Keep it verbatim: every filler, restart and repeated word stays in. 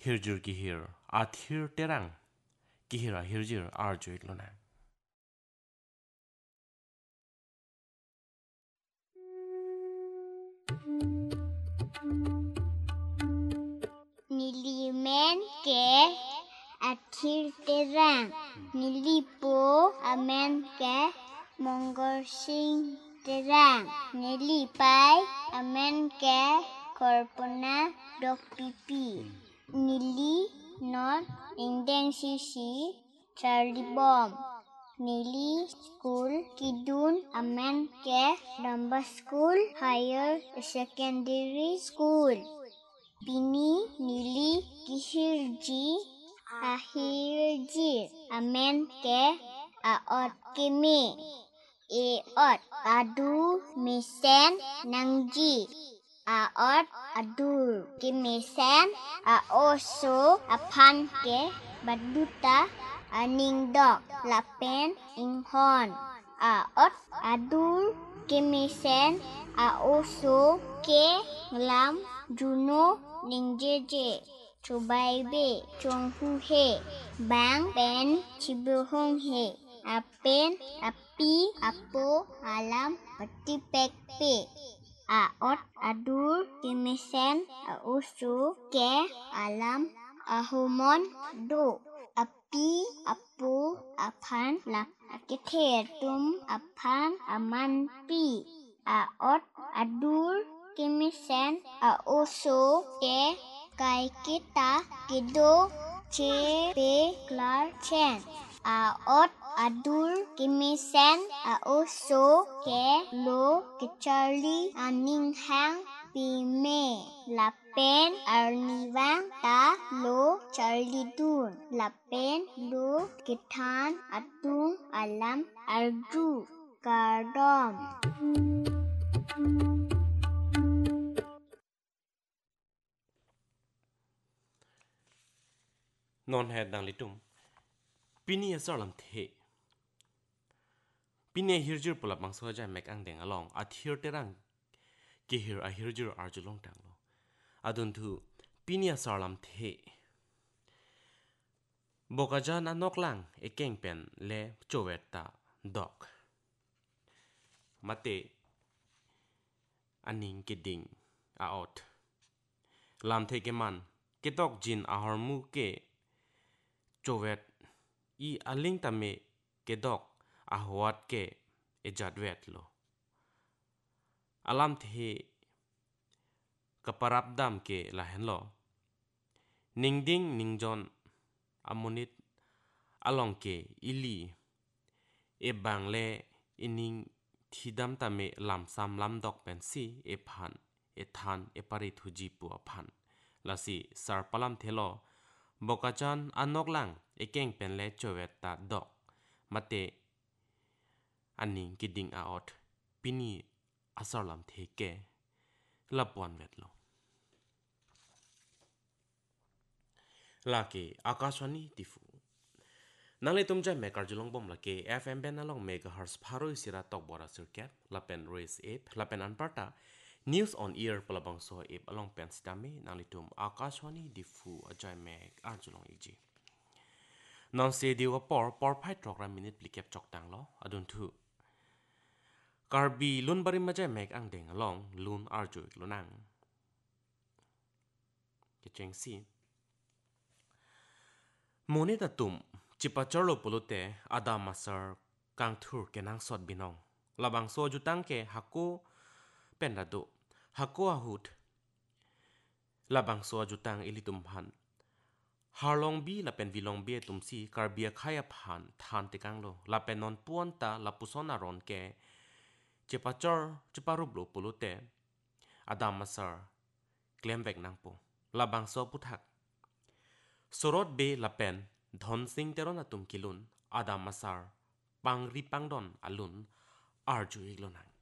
hirjur gihir athir terang gihira hirjur arju iglona Nilimen ke athir terang nilipo amen ke mongol sing terang nilipai amen ke korpona dok pipi nili not indeng sisi Charlie Bomb Nili School Kidun amen ke Number School Higher Secondary School Pini Nili Kihirji Ahirji amen ke Aot Kimi Eot Adu Misen Nangji Aot Adur Kimisen Aoso Apan ke Baduta Aning Dok Lapen Inghon Aot Adur Kimisen Aoso Ke Lam Juno Ningjeje Chubaibe Chonghu He Bang Ben Chibuhong He Apen Api Apo Alam Patipekpe Aot Adur Kimisen Aoso Ke Alam Ahumon Do Api Apo Apan Lak Akitetum Apan Aman Pi Aot Adur Kimisen Aoso Ke Kai Kita Kido Che Pe Klar Chen Aot Adur Kimisen Aoso Ke Lo Ke Charlie Aning Hang Pi Me Lapen Arnivang Ta Lo Charlie Dun Lapen Lo Kitan Atung Alam Arju Kardom non head dang litum pini asalam the pini hirjur pula bangso ja mek ang deng along athir terang gihir a hirjur arjulong tang lo adun thu pini asalam the bokajan anok lang ekeng pen le choweta dok mate aning kiding aot lam the ke man ketok jin ahormu ke chowet i aling tame kedok ahwat ke ejadwet lo alam the kaparap dam ke lahen lo ningding ningjon amonit along ke ili e bangle ining thidam tame lam sam lam dok pensi e phan e than e pari thuji pu phan lasi sar palam thelo bokachan anok lang ekeng penle choweta dok mate aning kiding aot pini asarlam theke lapwan vetlo lake akashwani tifu nale tumja mekar julong bom lake fm ben along megahertz pharoi sira tok bora circuit lapen race ape lapen anparta news on ear palabang so ape along pen stame nale tum akashwani difu ajay mek arjulong iji non se diwa por por phai program minute plikep chok tang lo adun thu karbi lun bari majay mek ang deng along lun arju iklunang ke chengsi monita tum chipa charlo pulute ada masar kang thur kenang sot binong labang so jutang ke hako pendado hako ahut labang so jutang ilitum phan harlong bi lapen vilong bi tumsi karbia khaya phan than tekang lo lapen non puanta lapusona ron ke chipa chor chipa rublo pulute ada masar klemvek nangpo labang so puthak sorot be lapen dhon sing teron atum kilun ada masar pangri pangdon alun arju iglonang